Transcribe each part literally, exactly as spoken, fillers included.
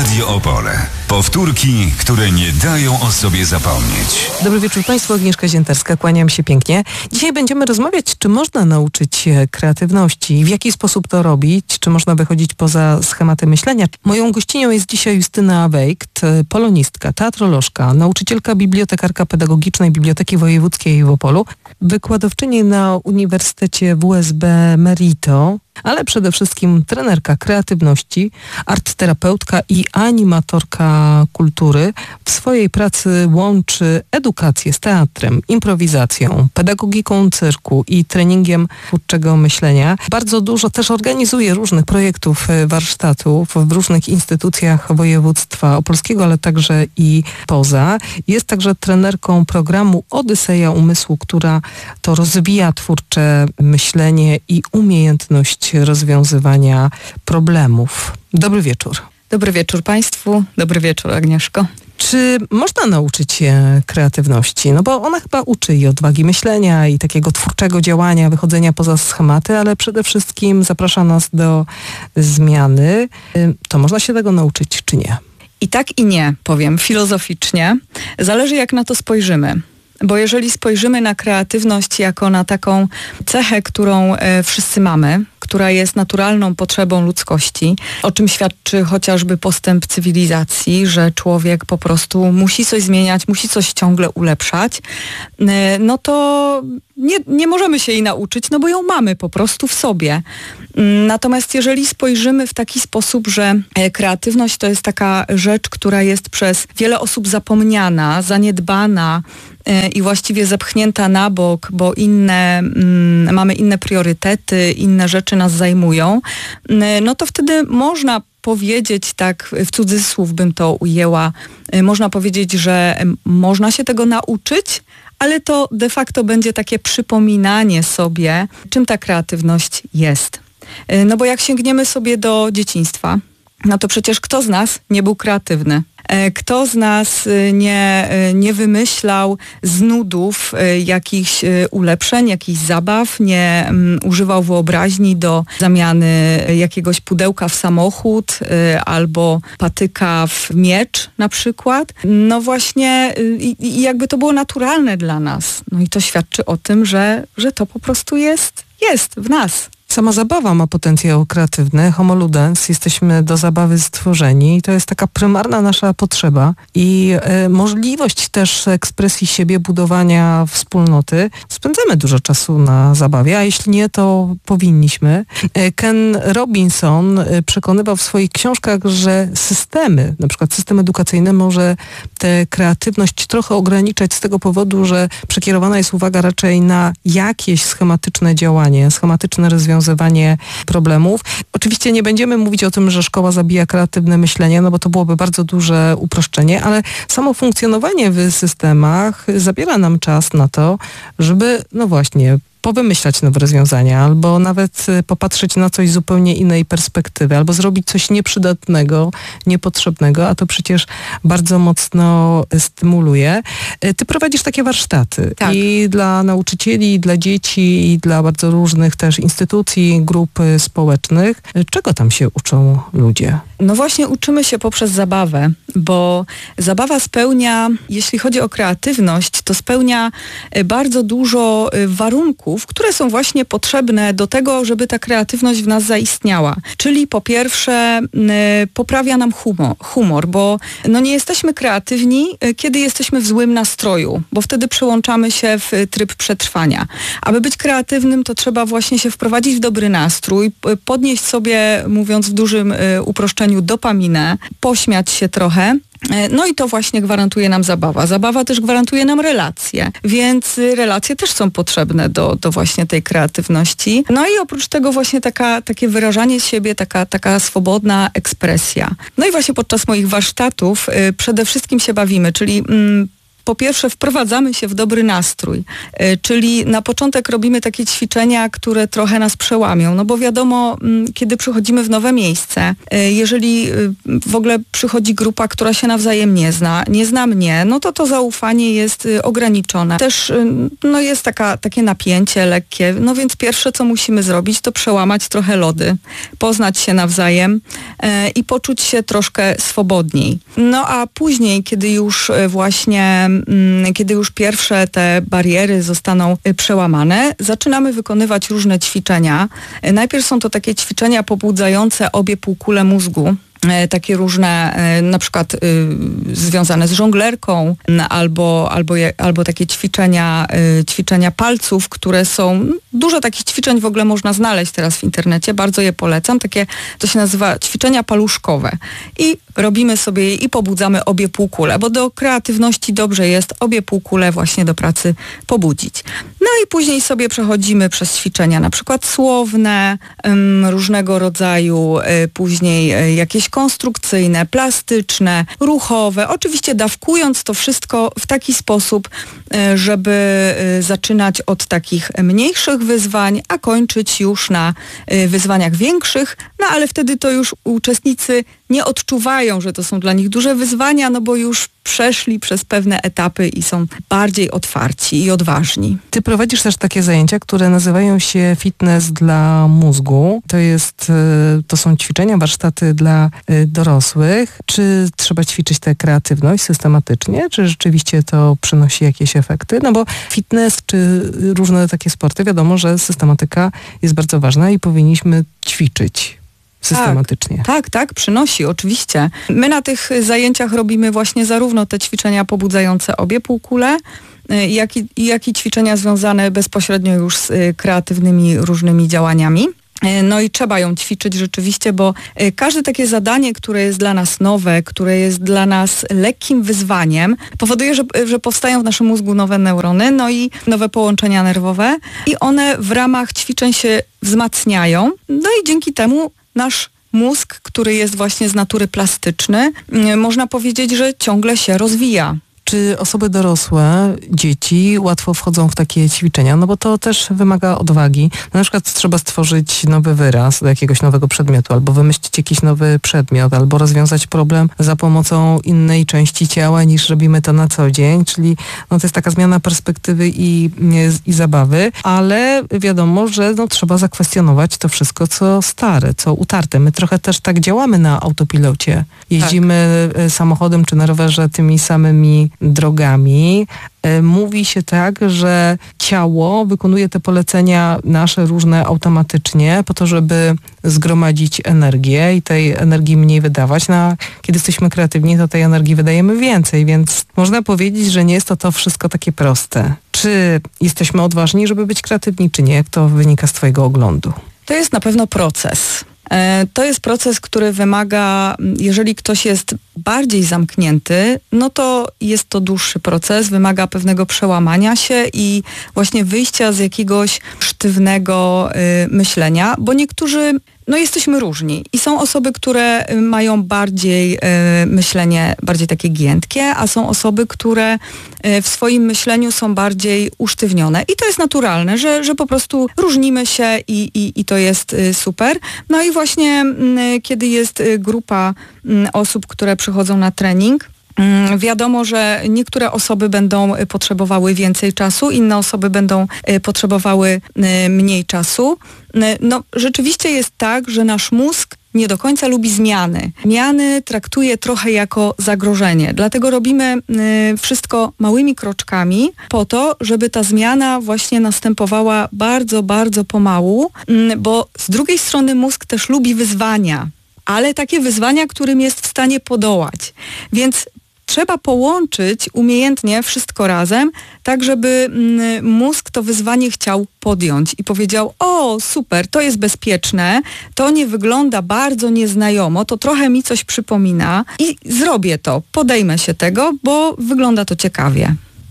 Radio Opole. Powtórki, które nie dają o sobie zapomnieć. Dobry wieczór Państwu, Agnieszka Ziętarska, kłaniam się pięknie. Dzisiaj będziemy rozmawiać, czy można nauczyć się kreatywności, w jaki sposób to robić, czy można wychodzić poza schematy myślenia. Moją gościnią jest dzisiaj Justyna Wejkt, polonistka, teatrolożka, nauczycielka, bibliotekarka pedagogicznej Biblioteki Wojewódzkiej w Opolu, wykładowczyni na Uniwersytecie W S B Merito, ale przede wszystkim trenerka kreatywności, artterapeutka i animatorka kultury. W swojej pracy łączy edukację z teatrem, improwizacją, pedagogiką cyrku i treningiem twórczego myślenia. Bardzo dużo też organizuje różnych projektów, warsztatów w różnych instytucjach województwa opolskiego, ale także i poza. Jest także trenerką programu Odyseja Umysłu, która to rozwija twórcze myślenie i umiejętność rozwiązywania problemów. Dobry wieczór. Dobry wieczór Państwu. Dobry wieczór, Agnieszko. Czy można nauczyć się kreatywności? No bo ona chyba uczy i odwagi myślenia, i takiego twórczego działania, wychodzenia poza schematy, ale przede wszystkim zaprasza nas do zmiany. To można się tego nauczyć, czy nie? I tak i nie, powiem filozoficznie. Zależy, jak na to spojrzymy. Bo jeżeli spojrzymy na kreatywność jako na taką cechę, którą e, wszyscy mamy, która jest naturalną potrzebą ludzkości, o czym świadczy chociażby postęp cywilizacji, że człowiek po prostu musi coś zmieniać, musi coś ciągle ulepszać, e, no to nie, nie możemy się jej nauczyć, no bo ją mamy po prostu w sobie. Natomiast jeżeli spojrzymy w taki sposób, że kreatywność to jest taka rzecz, która jest przez wiele osób zapomniana, zaniedbana i właściwie zepchnięta na bok, bo inne, mm, mamy inne priorytety, inne rzeczy nas zajmują, no to wtedy można powiedzieć, tak w cudzysłów bym to ujęła, można powiedzieć, że można się tego nauczyć, ale to de facto będzie takie przypominanie sobie, czym ta kreatywność jest. No bo jak sięgniemy sobie do dzieciństwa, no to przecież kto z nas nie był kreatywny? Kto z nas nie, nie wymyślał z nudów jakichś ulepszeń, jakichś zabaw, nie um, używał wyobraźni do zamiany jakiegoś pudełka w samochód albo patyka w miecz na przykład? No właśnie i, i jakby to było naturalne dla nas. No i to świadczy o tym, że, że to po prostu jest, jest w nas. Sama zabawa ma potencjał kreatywny. Homo ludens, jesteśmy do zabawy stworzeni i to jest taka prymarna nasza potrzeba i e, możliwość też ekspresji siebie, budowania wspólnoty. Spędzamy dużo czasu na zabawie, a jeśli nie, to powinniśmy. E, Ken Robinson e, przekonywał w swoich książkach, że systemy, na przykład system edukacyjny może tę kreatywność trochę ograniczać z tego powodu, że przekierowana jest uwaga raczej na jakieś schematyczne działanie, schematyczne rozwiązanie, rozwiązywanie problemów. Oczywiście nie będziemy mówić o tym, że szkoła zabija kreatywne myślenie, no bo to byłoby bardzo duże uproszczenie, ale samo funkcjonowanie w systemach zabiera nam czas na to, żeby, no właśnie, powymyślać nowe rozwiązania, albo nawet popatrzeć na coś z zupełnie innej perspektywy, albo zrobić coś nieprzydatnego, niepotrzebnego, a to przecież bardzo mocno stymuluje. Ty prowadzisz takie warsztaty tak. I dla nauczycieli, i dla dzieci, i dla bardzo różnych też instytucji, grup społecznych. Czego tam się uczą ludzie? No właśnie uczymy się poprzez zabawę, bo zabawa spełnia, jeśli chodzi o kreatywność, to spełnia bardzo dużo warunków, które są właśnie potrzebne do tego, żeby ta kreatywność w nas zaistniała. Czyli po pierwsze y, poprawia nam humor, humor, bo no nie jesteśmy kreatywni, y, kiedy jesteśmy w złym nastroju, bo wtedy przełączamy się w y, tryb przetrwania. Aby być kreatywnym, to trzeba właśnie się wprowadzić w dobry nastrój, y, podnieść sobie, mówiąc w dużym y, uproszczeniu, dopaminę, pośmiać się trochę. No i to właśnie gwarantuje nam zabawa. Zabawa też gwarantuje nam relacje, więc relacje też są potrzebne do, do właśnie tej kreatywności. No i oprócz tego właśnie taka, takie wyrażanie siebie, taka, taka swobodna ekspresja. No i właśnie podczas moich warsztatów y, przede wszystkim się bawimy, czyli mm, po pierwsze wprowadzamy się w dobry nastrój, czyli na początek robimy takie ćwiczenia, które trochę nas przełamią, no bo wiadomo, kiedy przychodzimy w nowe miejsce, jeżeli w ogóle przychodzi grupa, która się nawzajem nie zna, nie zna mnie, no to to zaufanie jest ograniczone. Też no jest taka, takie napięcie lekkie, no więc pierwsze, co musimy zrobić, to przełamać trochę lody, poznać się nawzajem i poczuć się troszkę swobodniej. No a później, kiedy już właśnie kiedy już pierwsze te bariery zostaną przełamane, zaczynamy wykonywać różne ćwiczenia. Najpierw są to takie ćwiczenia pobudzające obie półkule mózgu. Takie różne, na przykład y, związane z żonglerką, albo, albo, albo takie ćwiczenia, y, ćwiczenia palców, które są, dużo takich ćwiczeń w ogóle można znaleźć teraz w internecie, bardzo je polecam, takie, to się nazywa ćwiczenia paluszkowe i robimy sobie je i pobudzamy obie półkule, bo do kreatywności dobrze jest obie półkule właśnie do pracy pobudzić. No i później sobie przechodzimy przez ćwiczenia na przykład słowne, ym, różnego rodzaju, y, później y, jakieś konstrukcyjne, plastyczne, ruchowe, oczywiście dawkując to wszystko w taki sposób, żeby zaczynać od takich mniejszych wyzwań, a kończyć już na wyzwaniach większych, no ale wtedy to już uczestnicy nie odczuwają, że to są dla nich duże wyzwania, no bo już przeszli przez pewne etapy i są bardziej otwarci i odważni. Ty prowadzisz też takie zajęcia, które nazywają się fitness dla mózgu. To jest, to są ćwiczenia, warsztaty dla dorosłych. Czy trzeba ćwiczyć tę kreatywność systematycznie? Czy rzeczywiście to przynosi jakieś efekty? No bo fitness czy różne takie sporty, wiadomo, że systematyka jest bardzo ważna i powinniśmy ćwiczyć systematycznie. Tak, tak, tak, przynosi, oczywiście. My na tych zajęciach robimy właśnie zarówno te ćwiczenia pobudzające obie półkule, jak i, jak i ćwiczenia związane bezpośrednio już z kreatywnymi różnymi działaniami. No i trzeba ją ćwiczyć rzeczywiście, bo każde takie zadanie, które jest dla nas nowe, które jest dla nas lekkim wyzwaniem, powoduje, że, że powstają w naszym mózgu nowe neurony, no i nowe połączenia nerwowe i one w ramach ćwiczeń się wzmacniają, no i dzięki temu nasz mózg, który jest właśnie z natury plastyczny, można powiedzieć, że ciągle się rozwija. Czy osoby dorosłe, dzieci łatwo wchodzą w takie ćwiczenia? No bo to też wymaga odwagi. No na przykład trzeba stworzyć nowy wyraz do jakiegoś nowego przedmiotu, albo wymyślić jakiś nowy przedmiot, albo rozwiązać problem za pomocą innej części ciała niż robimy to na co dzień, czyli no to jest taka zmiana perspektywy i, i zabawy, ale wiadomo, że no, trzeba zakwestionować to wszystko, co stare, co utarte. My trochę też tak działamy na autopilocie. Jeździmy tak. samochodem czy na rowerze tymi samymi drogami. Mówi się tak, że ciało wykonuje te polecenia nasze różne automatycznie po to, żeby zgromadzić energię i tej energii mniej wydawać. No, a kiedy jesteśmy kreatywni, to tej energii wydajemy więcej, więc można powiedzieć, że nie jest to to wszystko takie proste. Czy jesteśmy odważni, żeby być kreatywni, czy nie? Jak to wynika z twojego oglądu? To jest na pewno proces. To jest proces, który wymaga, jeżeli ktoś jest bardziej zamknięty, no to jest to dłuższy proces, wymaga pewnego przełamania się i właśnie wyjścia z jakiegoś sztywnego y, myślenia, bo niektórzy, no jesteśmy różni i są osoby, które mają bardziej y, myślenie, bardziej takie giętkie, a są osoby, które y, w swoim myśleniu są bardziej usztywnione i to jest naturalne, że, że po prostu różnimy się i, i, i to jest y, super. No i właśnie y, kiedy jest y, grupa y, osób, które przychodzą na trening, wiadomo, że niektóre osoby będą potrzebowały więcej czasu, inne osoby będą potrzebowały mniej czasu. No, rzeczywiście jest tak, że nasz mózg nie do końca lubi zmiany. Zmiany traktuje trochę jako zagrożenie. Dlatego robimy wszystko małymi kroczkami po to, żeby ta zmiana właśnie następowała bardzo, bardzo pomału, bo z drugiej strony mózg też lubi wyzwania, ale takie wyzwania, którym jest w stanie podołać. Więc trzeba połączyć umiejętnie wszystko razem, tak żeby mózg to wyzwanie chciał podjąć i powiedział: o, super, to jest bezpieczne, to nie wygląda bardzo nieznajomo, to trochę mi coś przypomina i zrobię to, podejmę się tego, bo wygląda to ciekawie. Czy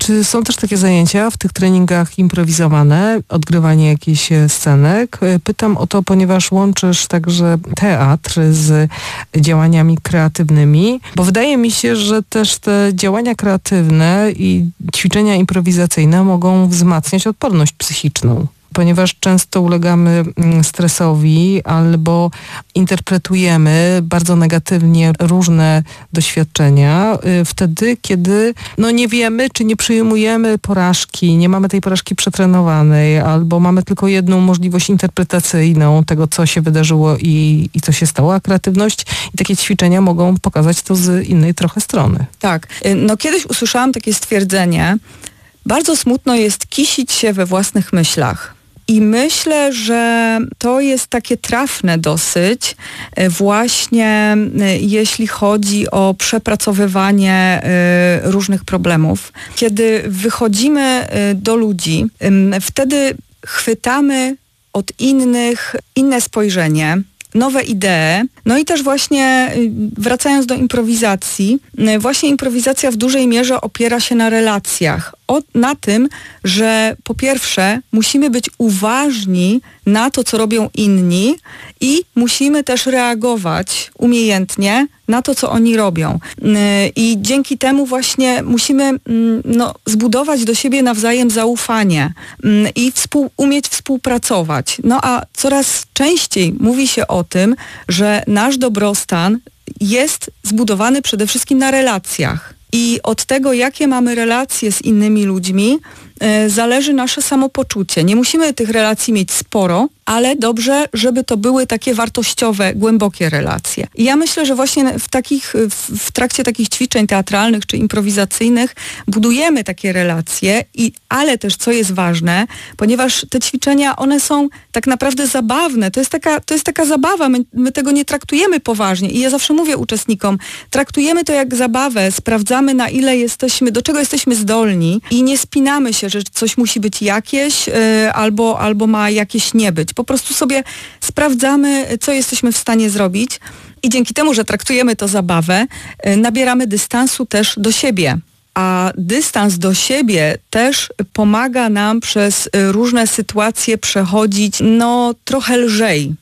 Są też takie zajęcia w tych treningach improwizowane, odgrywanie jakichś scenek. Pytam o to, ponieważ łączysz także teatr z działaniami kreatywnymi, bo wydaje mi się, że też te działania kreatywne i ćwiczenia improwizacyjne mogą wzmacniać odporność psychiczną, ponieważ często ulegamy stresowi albo interpretujemy bardzo negatywnie różne doświadczenia wtedy, kiedy no nie wiemy, czy nie przyjmujemy porażki, nie mamy tej porażki przetrenowanej, albo mamy tylko jedną możliwość interpretacyjną tego, co się wydarzyło i, i co się stało, a kreatywność i takie ćwiczenia mogą pokazać to z innej trochę strony. Tak. No kiedyś usłyszałam takie stwierdzenie: bardzo smutno jest kisić się we własnych myślach. I myślę, że to jest takie trafne dosyć właśnie jeśli chodzi o przepracowywanie różnych problemów. Kiedy wychodzimy do ludzi, wtedy chwytamy od innych inne spojrzenie, nowe idee. No i też właśnie wracając do improwizacji, właśnie improwizacja w dużej mierze opiera się na relacjach. O, na tym, że po pierwsze musimy być uważni na to, co robią inni i musimy też reagować umiejętnie na to, co oni robią. I dzięki temu właśnie musimy no, zbudować do siebie nawzajem zaufanie i współ, umieć współpracować. No a coraz częściej mówi się o tym, że nasz dobrostan jest zbudowany przede wszystkim na relacjach. I od tego, jakie mamy relacje z innymi ludźmi, y, zależy nasze samopoczucie. Nie musimy tych relacji mieć sporo, ale dobrze, żeby to były takie wartościowe, głębokie relacje. I ja myślę, że właśnie w takich, w, w trakcie takich ćwiczeń teatralnych czy improwizacyjnych budujemy takie relacje, i, ale też, co jest ważne, ponieważ te ćwiczenia, one są tak naprawdę zabawne. To jest taka, to jest taka zabawa, my, my tego nie traktujemy poważnie. I ja zawsze mówię uczestnikom, traktujemy to jak zabawę, sprawdzamy, na ile jesteśmy, do czego jesteśmy zdolni i nie spinamy się, że coś musi być jakieś yy, albo, albo ma jakieś nie być. Po prostu sobie sprawdzamy, co jesteśmy w stanie zrobić i dzięki temu, że traktujemy to zabawę, nabieramy dystansu też do siebie. A dystans do siebie też pomaga nam przez różne sytuacje przechodzić no trochę lżej.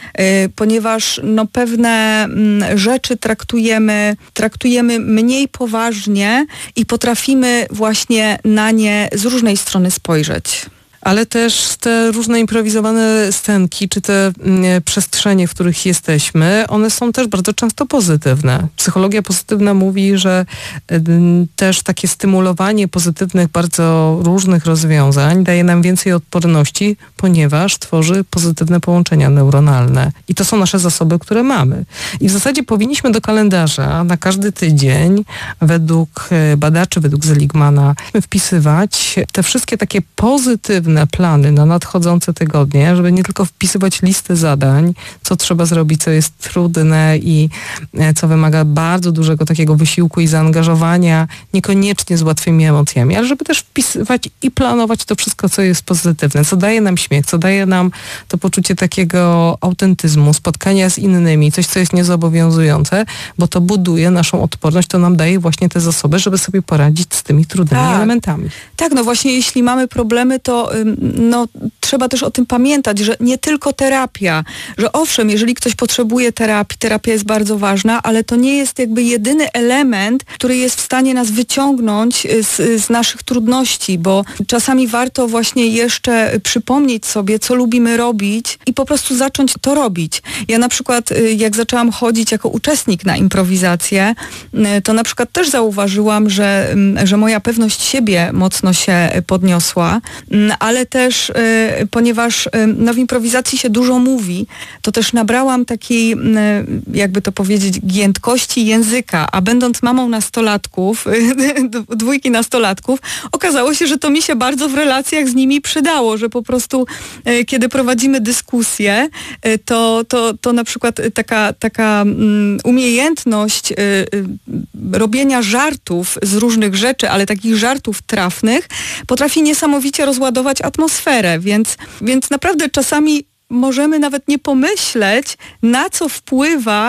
Ponieważ no, pewne rzeczy traktujemy, traktujemy mniej poważnie i potrafimy właśnie na nie z różnej strony spojrzeć. Ale też te różne improwizowane scenki, czy te nie, przestrzenie, w których jesteśmy, one są też bardzo często pozytywne. Psychologia pozytywna mówi, że y, też takie stymulowanie pozytywnych, bardzo różnych rozwiązań daje nam więcej odporności, ponieważ tworzy pozytywne połączenia neuronalne. I to są nasze zasoby, które mamy. I w zasadzie powinniśmy do kalendarza na każdy tydzień, według badaczy, według Seligmana, wpisywać te wszystkie takie pozytywne plany na nadchodzące tygodnie, żeby nie tylko wpisywać listę zadań, co trzeba zrobić, co jest trudne i co wymaga bardzo dużego takiego wysiłku i zaangażowania, niekoniecznie z łatwymi emocjami, ale żeby też wpisywać i planować to wszystko, co jest pozytywne, co daje nam śmiech, co daje nam to poczucie takiego autentyzmu, spotkania z innymi, coś, co jest niezobowiązujące, bo to buduje naszą odporność, to nam daje właśnie te zasoby, żeby sobie poradzić z tymi trudnymi tak. elementami. Tak, no właśnie jeśli mamy problemy, to no, trzeba też o tym pamiętać, że nie tylko terapia, że owszem, jeżeli ktoś potrzebuje terapii, terapia jest bardzo ważna, ale to nie jest jakby jedyny element, który jest w stanie nas wyciągnąć z, z naszych trudności, bo czasami warto właśnie jeszcze przypomnieć sobie, co lubimy robić i po prostu zacząć to robić. Ja na przykład, jak zaczęłam chodzić jako uczestnik na improwizację, to na przykład też zauważyłam, że, że moja pewność siebie mocno się podniosła, ale też, y, ponieważ y, no w improwizacji się dużo mówi, to też nabrałam takiej, y, jakby to powiedzieć, giętkości języka, a będąc mamą nastolatków, y, dwójki nastolatków, okazało się, że to mi się bardzo w relacjach z nimi przydało, że po prostu y, kiedy prowadzimy dyskusję, y, to, to, to na przykład taka, taka um, umiejętność y, y, robienia żartów z różnych rzeczy, ale takich żartów trafnych, potrafi niesamowicie rozładować atmosferę, więc, więc naprawdę czasami możemy nawet nie pomyśleć, na co wpływa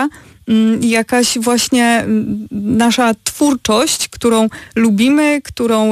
jakaś właśnie nasza twórczość, którą lubimy, którą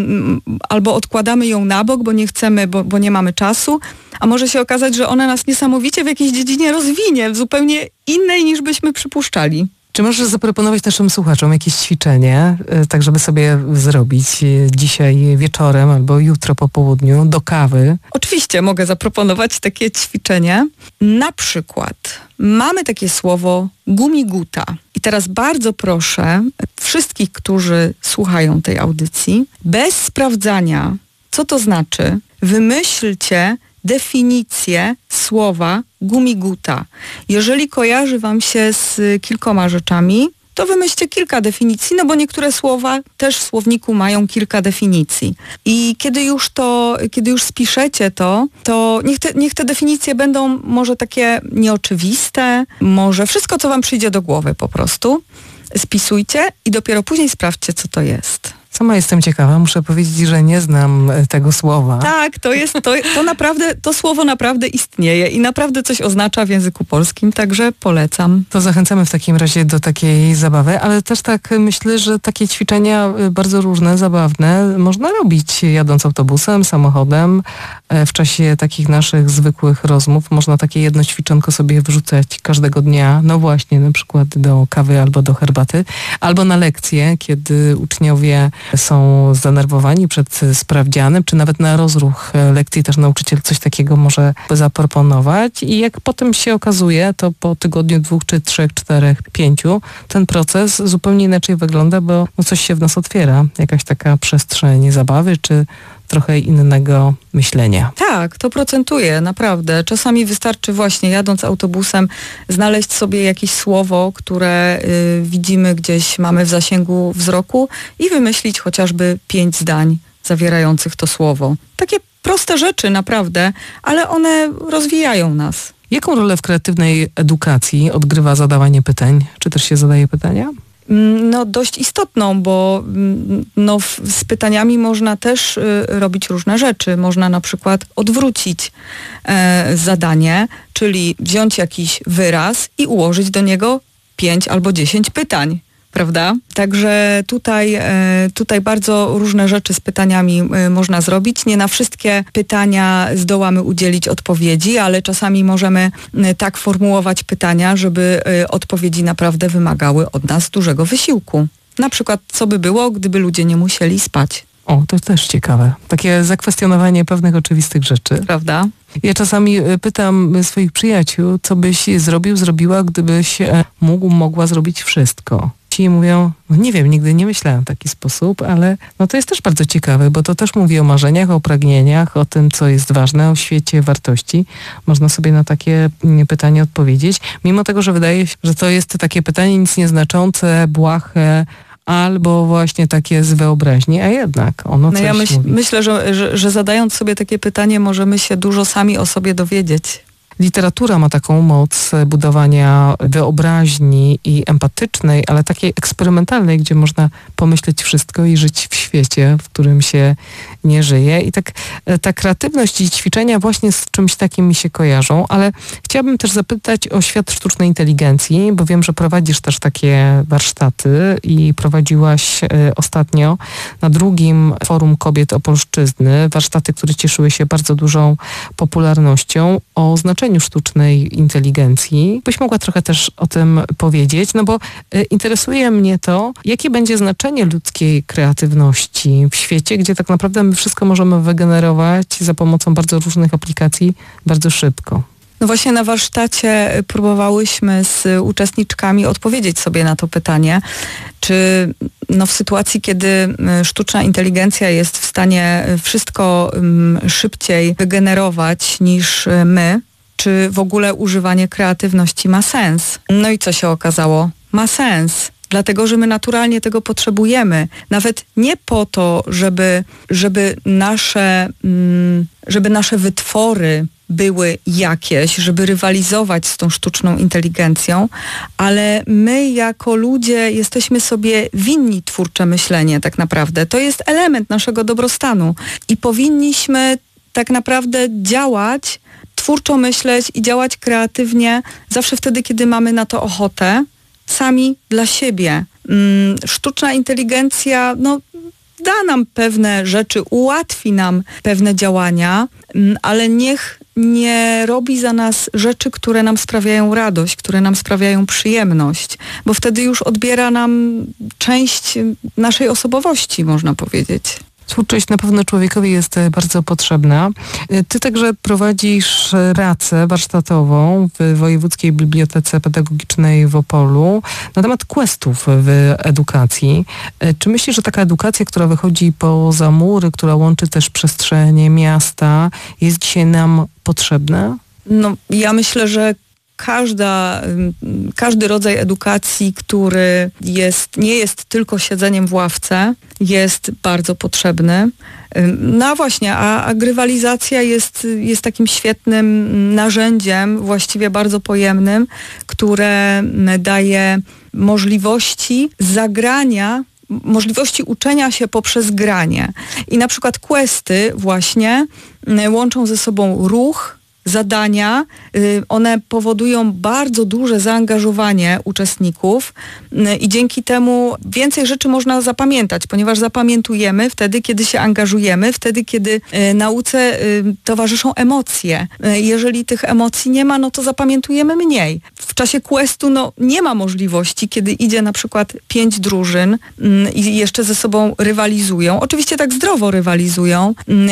albo odkładamy ją na bok, bo nie chcemy, bo, bo nie mamy czasu, a może się okazać, że ona nas niesamowicie w jakiejś dziedzinie rozwinie, w zupełnie innej niż byśmy przypuszczali. Czy możesz zaproponować naszym słuchaczom jakieś ćwiczenie, tak żeby sobie zrobić dzisiaj wieczorem albo jutro po południu do kawy? Oczywiście mogę zaproponować takie ćwiczenie. Na przykład mamy takie słowo gumiguta. I teraz bardzo proszę wszystkich, którzy słuchają tej audycji, bez sprawdzania, co to znaczy, wymyślcie definicję słowa gumiguta. Jeżeli kojarzy wam się z kilkoma rzeczami, to wymyślcie kilka definicji, no bo niektóre słowa też w słowniku mają kilka definicji. I kiedy już to, kiedy już spiszecie to, to niech te, niech te definicje będą może takie nieoczywiste, może wszystko, co wam przyjdzie do głowy po prostu. Spisujcie i dopiero później sprawdźcie, co to jest. Sama jestem ciekawa, muszę powiedzieć, że nie znam tego słowa. Tak, to jest, to, to naprawdę, to słowo naprawdę istnieje i naprawdę coś oznacza w języku polskim, także polecam. To zachęcamy w takim razie do takiej zabawy, ale też tak myślę, że takie ćwiczenia bardzo różne, zabawne można robić jadąc autobusem, samochodem. W czasie takich naszych zwykłych rozmów można takie jedno ćwiczonko sobie wrzucać każdego dnia, no właśnie, na przykład do kawy albo do herbaty, albo na lekcje, kiedy uczniowie są zdenerwowani przed sprawdzianem, czy nawet na rozruch lekcji też nauczyciel coś takiego może zaproponować i jak potem się okazuje, to po tygodniu dwóch, czy trzech, czterech, pięciu ten proces zupełnie inaczej wygląda, bo no coś się w nas otwiera, jakaś taka przestrzeń zabawy, czy trochę innego myślenia. Tak, to procentuje, naprawdę. Czasami wystarczy właśnie jadąc autobusem znaleźć sobie jakieś słowo, które y, widzimy gdzieś, mamy w zasięgu wzroku i wymyślić chociażby pięć zdań zawierających to słowo. Takie proste rzeczy naprawdę, ale one rozwijają nas. Jaką rolę w kreatywnej edukacji odgrywa zadawanie pytań? Czy też się zadaje pytania? No dość istotną, bo no, z pytaniami można też y, robić różne rzeczy. Można na przykład odwrócić e, zadanie, czyli wziąć jakiś wyraz i ułożyć do niego pięć albo dziesięć pytań. Prawda? Także tutaj, e, tutaj bardzo różne rzeczy z pytaniami e, można zrobić. Nie na wszystkie pytania zdołamy udzielić odpowiedzi, ale czasami możemy e, tak formułować pytania, żeby e, odpowiedzi naprawdę wymagały od nas dużego wysiłku. Na przykład, co by było, gdyby ludzie nie musieli spać? O, to też ciekawe. Takie zakwestionowanie pewnych oczywistych rzeczy. Prawda? Ja czasami pytam swoich przyjaciół, co byś zrobił, zrobiła, gdybyś mógł, mogła zrobić wszystko. Ci mówią, no nie wiem, nigdy nie myślałem w taki sposób, ale no to jest też bardzo ciekawe, bo to też mówi o marzeniach, o pragnieniach, o tym, co jest ważne, o świecie wartości. Można sobie na takie pytanie odpowiedzieć, mimo tego, że wydaje się, że to jest takie pytanie nic nieznaczące, błahe, albo właśnie takie z wyobraźni, a jednak ono no coś ja myśl, mówi. Myślę, że, że, że zadając sobie takie pytanie, możemy się dużo sami o sobie dowiedzieć. Literatura ma taką moc budowania wyobraźni i empatycznej, ale takiej eksperymentalnej, gdzie można pomyśleć wszystko i żyć w świecie, w którym się nie żyje. I tak ta kreatywność i ćwiczenia właśnie z czymś takim mi się kojarzą, ale chciałabym też zapytać o świat sztucznej inteligencji, bo wiem, że prowadzisz też takie warsztaty i prowadziłaś ostatnio na drugim Forum Kobiet Opolszczyzny warsztaty, które cieszyły się bardzo dużą popularnością o znaczeniu sztucznej inteligencji. Byś mogła trochę też o tym powiedzieć, no bo y, interesuje mnie to, jakie będzie znaczenie ludzkiej kreatywności w świecie, gdzie tak naprawdę my wszystko możemy wygenerować za pomocą bardzo różnych aplikacji bardzo szybko. No właśnie na warsztacie próbowałyśmy z uczestniczkami odpowiedzieć sobie na to pytanie, czy no w sytuacji, kiedy sztuczna inteligencja jest w stanie wszystko um, szybciej wygenerować niż my, czy w ogóle używanie kreatywności ma sens? No i co się okazało? Ma sens. Dlatego, że my naturalnie tego potrzebujemy. Nawet nie po to, żeby, żeby, nasze, żeby nasze wytwory były jakieś, żeby rywalizować z tą sztuczną inteligencją, ale my jako ludzie jesteśmy sobie winni twórcze myślenie tak naprawdę. To jest element naszego dobrostanu i powinniśmy tak naprawdę działać, twórczo myśleć i działać kreatywnie zawsze wtedy, kiedy mamy na to ochotę, sami dla siebie. Sztuczna inteligencja, no, da nam pewne rzeczy, ułatwi nam pewne działania, ale niech nie robi za nas rzeczy, które nam sprawiają radość, które nam sprawiają przyjemność, bo wtedy już odbiera nam część naszej osobowości, można powiedzieć. Twórczość na pewno człowiekowi jest bardzo potrzebna. Ty także prowadzisz pracę warsztatową w Wojewódzkiej Bibliotece Pedagogicznej w Opolu na temat questów w edukacji. Czy myślisz, że taka edukacja, która wychodzi poza mury, która łączy też przestrzenie miasta, jest dzisiaj nam potrzebna? No, ja myślę, że Każda, każdy rodzaj edukacji, który jest, nie jest tylko siedzeniem w ławce, jest bardzo potrzebny. No właśnie, a, a grywalizacja jest, jest takim świetnym narzędziem, właściwie bardzo pojemnym, które daje możliwości zagrania, możliwości uczenia się poprzez granie. I na przykład questy właśnie łączą ze sobą ruch, zadania, one powodują bardzo duże zaangażowanie uczestników i dzięki temu więcej rzeczy można zapamiętać, ponieważ zapamiętujemy wtedy, kiedy się angażujemy, wtedy, kiedy nauce towarzyszą emocje. Jeżeli tych emocji nie ma, no to zapamiętujemy mniej. W czasie questu no, nie ma możliwości, kiedy idzie na przykład pięć drużyn i jeszcze ze sobą rywalizują. Oczywiście tak zdrowo rywalizują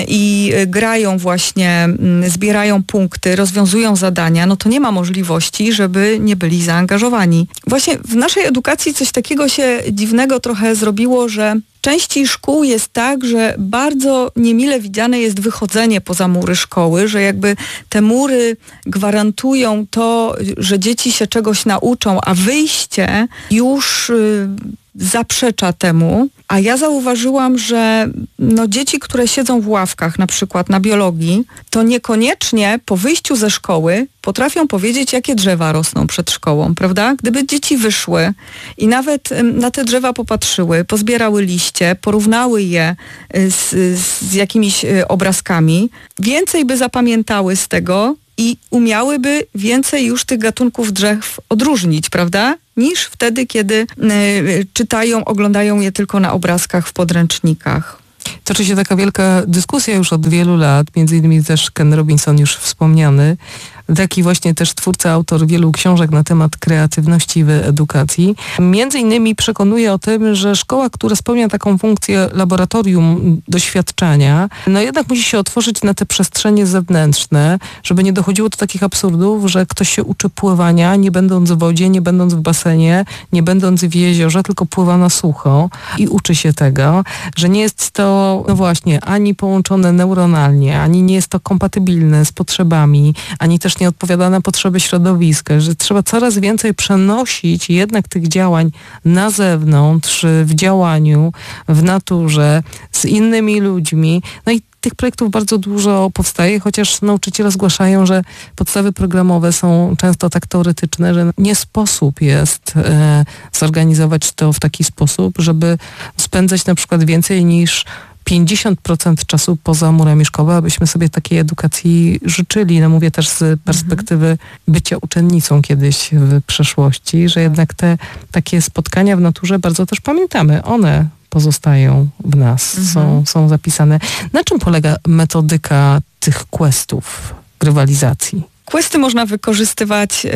i grają właśnie, zbierają punkty, punkty, rozwiązują zadania, no to nie ma możliwości, żeby nie byli zaangażowani. Właśnie w naszej edukacji coś takiego się dziwnego trochę zrobiło, że części szkół jest tak, że bardzo niemile widziane jest wychodzenie poza mury szkoły, że jakby te mury gwarantują to, że dzieci się czegoś nauczą, a wyjście już y, zaprzecza temu. A ja zauważyłam, że no, dzieci, które siedzą w ławkach, na przykład na biologii, to niekoniecznie po wyjściu ze szkoły potrafią powiedzieć, jakie drzewa rosną przed szkołą, prawda? Gdyby dzieci wyszły i nawet na te drzewa popatrzyły, pozbierały liście, porównały je z, z jakimiś obrazkami, więcej by zapamiętały z tego i umiałyby więcej już tych gatunków drzew odróżnić, prawda? Niż wtedy, kiedy y, czytają, oglądają je tylko na obrazkach w podręcznikach. Toczy się taka wielka dyskusja już od wielu lat, między innymi też Ken Robinson już wspomniany, taki właśnie też twórca, autor wielu książek na temat kreatywności w edukacji. Między innymi przekonuje o tym, że szkoła, która spełnia taką funkcję laboratorium doświadczania, no jednak musi się otworzyć na te przestrzenie zewnętrzne, żeby nie dochodziło do takich absurdów, że ktoś się uczy pływania, nie będąc w wodzie, nie będąc w basenie, nie będąc w jeziorze, tylko pływa na sucho i uczy się tego, że nie jest to, no właśnie, ani połączone neuronalnie, ani nie jest to kompatybilne z potrzebami, ani też nie odpowiada na potrzeby środowiska, że trzeba coraz więcej przenosić jednak tych działań na zewnątrz, w działaniu, w naturze, z innymi ludźmi. No i tych projektów bardzo dużo powstaje, chociaż nauczyciele zgłaszają, że podstawy programowe są często tak teoretyczne, że nie sposób jest e, zorganizować to w taki sposób, żeby spędzać na przykład więcej niż pięćdziesiąt procent czasu poza murami szkoły, abyśmy sobie takiej edukacji życzyli. No mówię też z perspektywy mhm. bycia uczennicą kiedyś w przeszłości, że jednak te takie spotkania w naturze bardzo też pamiętamy. One pozostają w nas, mhm. są, są zapisane. Na czym polega metodyka tych questów, grywalizacji? Questy można wykorzystywać y,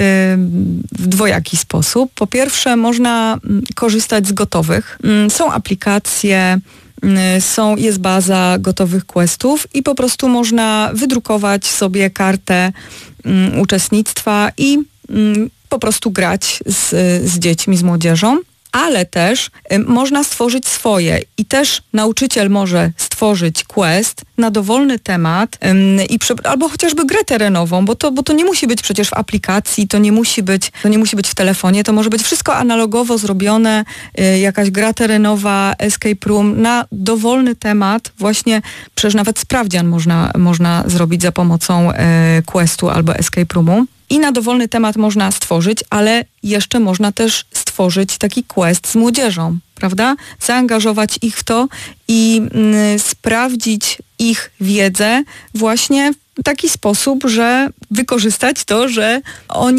w dwojaki sposób. Po pierwsze, można korzystać z gotowych. Y, są aplikacje, Są, jest baza gotowych questów i po prostu można wydrukować sobie kartę um, uczestnictwa i um, po prostu grać z, z dziećmi, z młodzieżą. Ale też y, można stworzyć swoje i też nauczyciel może stworzyć quest na dowolny temat ym, i prze, albo chociażby grę terenową, bo to, bo to nie musi być przecież w aplikacji, to nie musi być, to nie musi być w telefonie, to może być wszystko analogowo zrobione, y, jakaś gra terenowa, escape room na dowolny temat, właśnie przecież nawet sprawdzian można, można zrobić za pomocą y, questu albo escape roomu. I na dowolny temat można stworzyć, ale jeszcze można też stworzyć taki quest z młodzieżą, prawda? Zaangażować ich w to i y, sprawdzić ich wiedzę właśnie w taki sposób, że wykorzystać to, że oni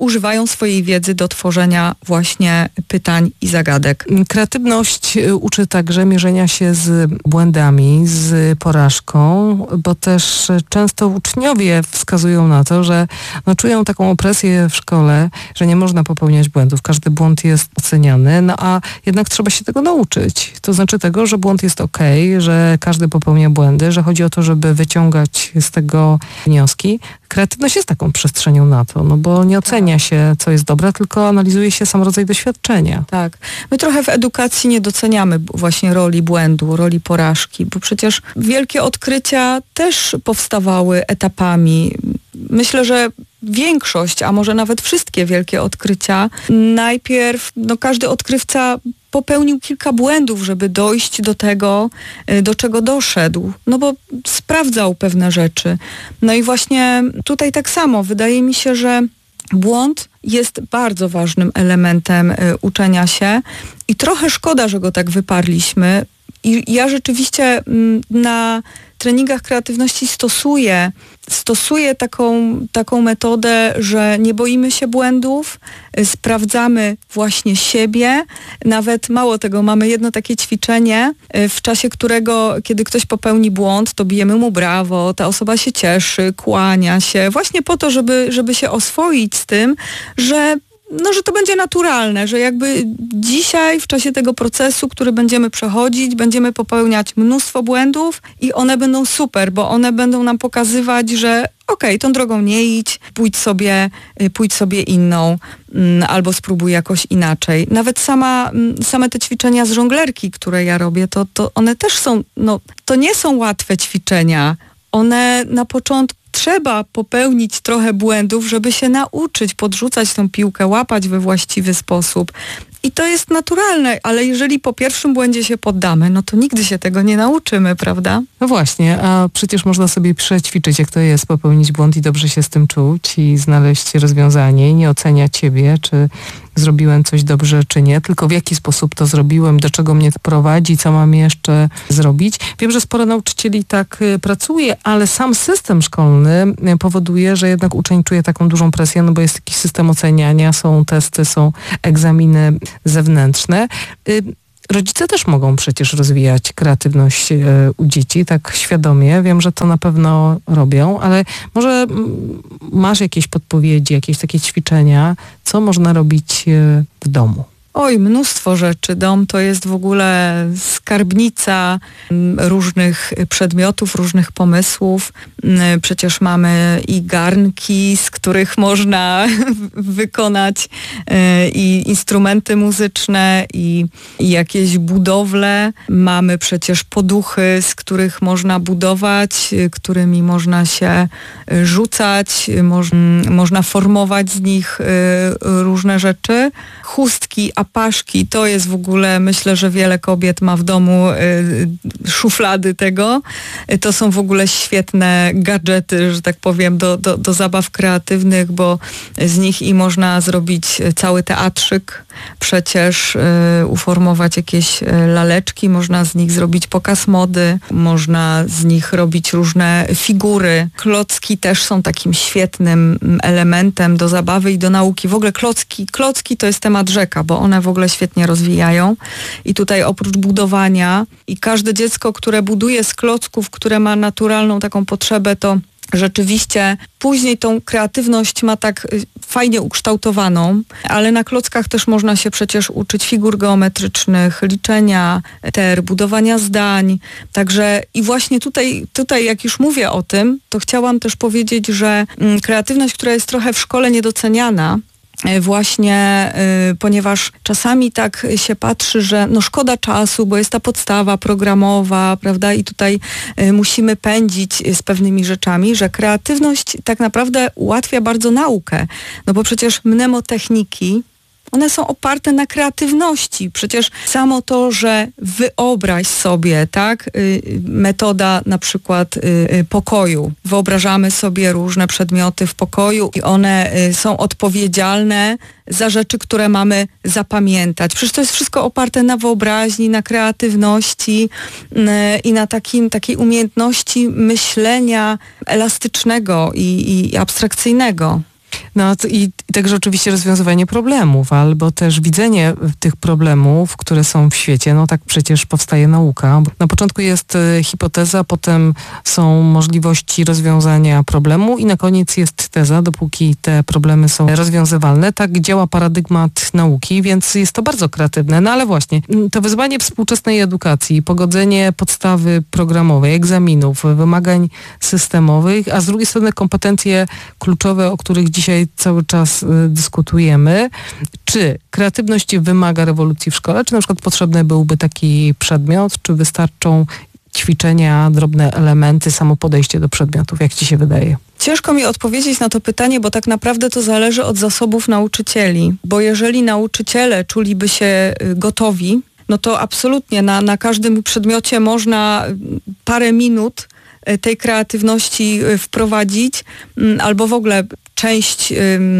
używają swojej wiedzy do tworzenia właśnie pytań i zagadek. Kreatywność uczy także mierzenia się z błędami, z porażką, bo też często uczniowie wskazują na to, że no, czują taką opresję w szkole, że nie można popełniać błędów. Każdy błąd jest oceniany, no a jednak trzeba się tego nauczyć. To znaczy tego, że błąd jest okej, że każdy popełnia błędy, że chodzi o to, żeby wyciągać z tego wnioski. Kreatywność jest taką przestrzenią na to, no bo nie ocenia się, co jest dobre, tylko analizuje się sam rodzaj doświadczenia. Tak. My trochę w edukacji nie doceniamy właśnie roli błędu, roli porażki, bo przecież wielkie odkrycia też powstawały etapami. Myślę, że większość, a może nawet wszystkie wielkie odkrycia, najpierw no, każdy odkrywca popełnił kilka błędów, żeby dojść do tego, do czego doszedł. No bo sprawdzał pewne rzeczy. No i właśnie tutaj tak samo. Wydaje mi się, że błąd jest bardzo ważnym elementem uczenia się i trochę szkoda, że go tak wyparliśmy. I ja rzeczywiście na treningach kreatywności stosuję, stosuję taką, taką metodę, że nie boimy się błędów, sprawdzamy właśnie siebie. Nawet mało tego, mamy jedno takie ćwiczenie, w czasie którego, kiedy ktoś popełni błąd, to bijemy mu brawo, ta osoba się cieszy, kłania się, właśnie po to, żeby, żeby się oswoić z tym, że no, że to będzie naturalne, że jakby dzisiaj w czasie tego procesu, który będziemy przechodzić, będziemy popełniać mnóstwo błędów i one będą super, bo one będą nam pokazywać, że okej, okay, tą drogą nie idź, pójdź sobie, pójdź sobie inną albo spróbuj jakoś inaczej. Nawet sama, same te ćwiczenia z żonglerki, które ja robię, to, to one też są, no to nie są łatwe ćwiczenia. One na początku trzeba popełnić trochę błędów, żeby się nauczyć podrzucać tą piłkę, łapać we właściwy sposób. I to jest naturalne, ale jeżeli po pierwszym błędzie się poddamy, no to nigdy się tego nie nauczymy, prawda? No właśnie, a przecież można sobie przećwiczyć, jak to jest popełnić błąd i dobrze się z tym czuć i znaleźć rozwiązanie i nie oceniać siebie, czy zrobiłem coś dobrze, czy nie, tylko w jaki sposób to zrobiłem, do czego mnie to prowadzi, co mam jeszcze zrobić. Wiem, że sporo nauczycieli tak pracuje, ale sam system szkolny powoduje, że jednak uczeń czuje taką dużą presję, no bo jest jakiś system oceniania, są testy, są egzaminy zewnętrzne. Rodzice też mogą przecież rozwijać kreatywność u dzieci, tak świadomie. Wiem, że to na pewno robią, ale może masz jakieś podpowiedzi, jakieś takie ćwiczenia, co można robić w domu? Oj, mnóstwo rzeczy. Dom to jest w ogóle skarbnica różnych przedmiotów, różnych pomysłów. Przecież mamy i garnki, z których można wykonać i instrumenty muzyczne, i, i jakieś budowle. Mamy przecież poduchy, z których można budować, którymi można się rzucać, moż, można formować z nich różne rzeczy. Chustki, apaszki, to jest w ogóle, myślę, że wiele kobiet ma w domu y, szuflady tego. Y, to są w ogóle świetne gadżety, że tak powiem, do, do, do zabaw kreatywnych, bo z nich i można zrobić cały teatrzyk, przecież y, uformować jakieś laleczki, można z nich zrobić pokaz mody, można z nich robić różne figury. Klocki też są takim świetnym elementem do zabawy i do nauki. W ogóle klocki, klocki to jest temat rzeka, bo one w ogóle świetnie rozwijają i tutaj oprócz budowania i każde dziecko, które buduje z klocków, które ma naturalną taką potrzebę, to rzeczywiście później tą kreatywność ma tak fajnie ukształtowaną, ale na klockach też można się przecież uczyć figur geometrycznych, liczenia liter, budowania zdań. Także i właśnie tutaj, tutaj jak już mówię o tym, to chciałam też powiedzieć, że kreatywność, która jest trochę w szkole niedoceniana, właśnie, y, ponieważ czasami tak się patrzy, że no szkoda czasu, bo jest ta podstawa programowa, prawda, i tutaj y, musimy pędzić z pewnymi rzeczami, że kreatywność tak naprawdę ułatwia bardzo naukę, no bo przecież mnemotechniki, one są oparte na kreatywności. Przecież samo to, że wyobraź sobie, tak, y, metoda na przykład y, y, pokoju. Wyobrażamy sobie różne przedmioty w pokoju i one y, są odpowiedzialne za rzeczy, które mamy zapamiętać. Przecież to jest wszystko oparte na wyobraźni, na kreatywności y, i na takim, takiej umiejętności myślenia elastycznego i, i abstrakcyjnego. No to i, i także oczywiście rozwiązywanie problemów, albo też widzenie tych problemów, które są w świecie. No tak przecież powstaje nauka. Na początku jest y, hipoteza, potem są możliwości rozwiązania problemu i na koniec jest teza, dopóki te problemy są rozwiązywalne. Tak działa paradygmat nauki, więc jest to bardzo kreatywne. No ale właśnie, to wyzwanie współczesnej edukacji, pogodzenie podstawy programowej, egzaminów, wymagań systemowych, a z drugiej strony kompetencje kluczowe, o których dzisiaj cały czas y, dyskutujemy. Czy kreatywność wymaga rewolucji w szkole, czy na przykład potrzebny byłby taki przedmiot, czy wystarczą ćwiczenia, drobne elementy, samo podejście do przedmiotów? Jak ci się wydaje? Ciężko mi odpowiedzieć na to pytanie, bo tak naprawdę to zależy od zasobów nauczycieli. Bo jeżeli nauczyciele czuliby się gotowi, no to absolutnie na, na każdym przedmiocie można parę minut tej kreatywności wprowadzić, albo w ogóle część,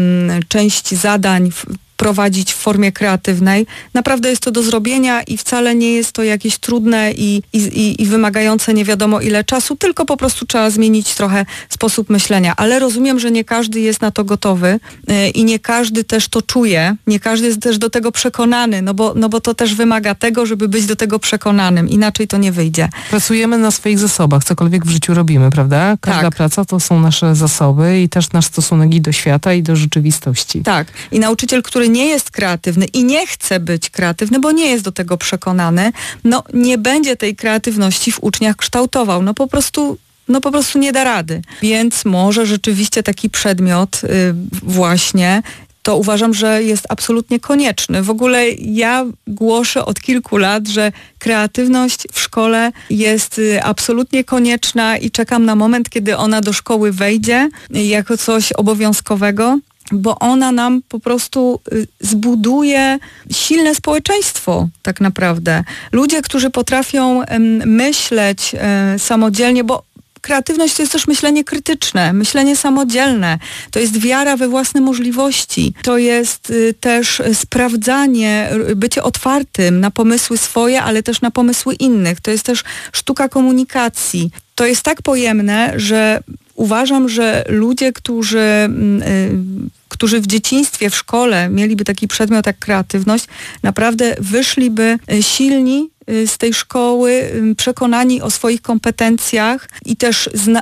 część zadań prowadzić w formie kreatywnej. Naprawdę jest to do zrobienia i wcale nie jest to jakieś trudne i, i, i wymagające nie wiadomo ile czasu, tylko po prostu trzeba zmienić trochę sposób myślenia. Ale rozumiem, że nie każdy jest na to gotowy yy, i nie każdy też to czuje, nie każdy jest też do tego przekonany, no bo, no bo to też wymaga tego, żeby być do tego przekonanym. Inaczej to nie wyjdzie. Pracujemy na swoich zasobach, cokolwiek w życiu robimy, prawda? Każda tak. praca to są nasze zasoby i też nasz stosunek i do świata, i do rzeczywistości. Tak. I nauczyciel, który nie jest kreatywny i nie chce być kreatywny, bo nie jest do tego przekonany, no nie będzie tej kreatywności w uczniach kształtował. No po prostu no po prostu nie da rady. Więc może rzeczywiście taki przedmiot yy, właśnie, to uważam, że jest absolutnie konieczny. W ogóle ja głoszę od kilku lat, że kreatywność w szkole jest y, absolutnie konieczna i czekam na moment, kiedy ona do szkoły wejdzie y, jako coś obowiązkowego, bo ona nam po prostu zbuduje silne społeczeństwo tak naprawdę. Ludzie, którzy potrafią myśleć samodzielnie, bo kreatywność to jest też myślenie krytyczne, myślenie samodzielne. To jest wiara we własne możliwości. To jest y, też sprawdzanie, bycie otwartym na pomysły swoje, ale też na pomysły innych. To jest też sztuka komunikacji. To jest tak pojemne, że uważam, że ludzie, którzy, y, którzy w dzieciństwie, w szkole mieliby taki przedmiot jak kreatywność, naprawdę wyszliby silni z tej szkoły, przekonani o swoich kompetencjach i też zna-